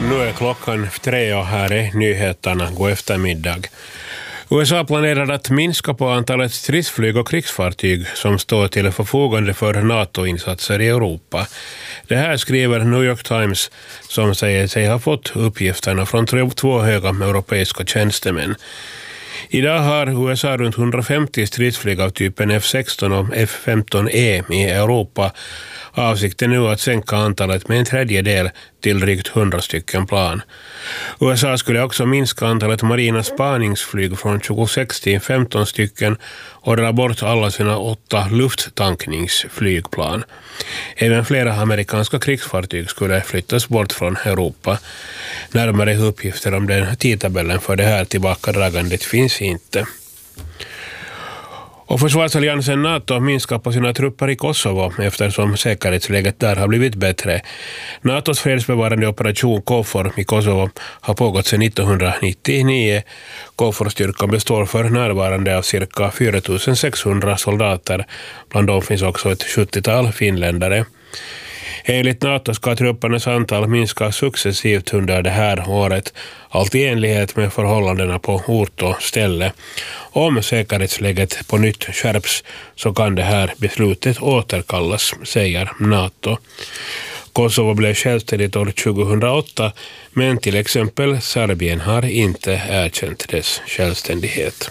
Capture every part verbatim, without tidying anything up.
Nu är klockan tre och här är nyheterna. God eftermiddag. U S A planerar att minska på antalet stridsflyg och krigsfartyg som står till förfogande för NATO-insatser i Europa. Det här skriver New York Times, som säger sig ha fått uppgifterna från två höga europeiska tjänstemän. Idag har U S A runt hundrafemtio stridsflyg av typen F sexton och F femton E i Europa. Avsikten nu att sänka antalet med en tredjedel till drygt hundra stycken plan. U S A skulle också minska antalet marina spaningsflyg från tjugosex till femton stycken och dra bort alla sina åtta lufttankningsflygplan. Även flera amerikanska krigsfartyg skulle flyttas bort från Europa. Närmare uppgifter om den tidtabellen för det här tillbakadragandet finns inte. Och försvarsalliansen NATO minskar på sina trupper i Kosovo eftersom säkerhetsläget där har blivit bättre. NATOs fredsbevarande operation KFOR i Kosovo har pågått sedan nittonhundranittionio. KFOR-styrkan består för närvarande av cirka fyra tusen sexhundra soldater. Bland dem finns också ett sjuttiotal finländare. Enligt NATO ska truppernas antal minska successivt under det här året, allt i enlighet med förhållandena på ort och ställe. Om säkerhetsläget på nytt skärps så kan det här beslutet återkallas, säger NATO. Kosovo blev självständigt år tjugohundraåtta, men till exempel Serbien har inte erkänt dess självständighet.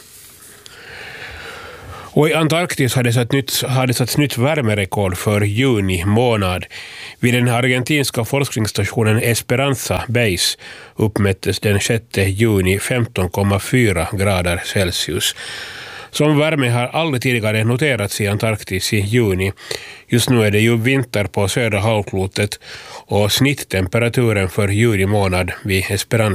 Och i Antarktis hade satt nytt, hade satt nytt värmerekord för juni månad. Vid den argentinska forskningsstationen Esperanza Base uppmättes den sjätte juni femton komma fyra grader Celsius. Som värme har aldrig tidigare noterats i Antarktis i juni. Just nu är det ju vinter på södra halvklotet och snitttemperaturen för juni månad vid Esperanza